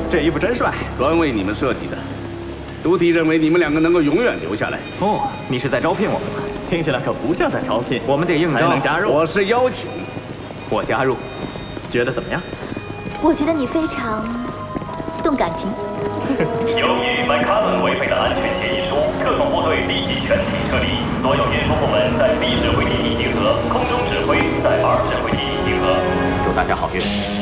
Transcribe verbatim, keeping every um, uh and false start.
这衣服真帅， 专为你们设计的。督体认为你们两个能够永远留下来。 哦，你是在招聘我们吗？听起来可不像在招聘，我们得应征能加入。 我是邀请， 我加入，觉得怎么样？ 我觉得你非常动感情。 由于麦卡伦违背了安全协议书，特种部队立即全体撤离，所有运输部门在 B 指挥基地集合，空中指挥在 R 指挥基地集合。 祝大家好运。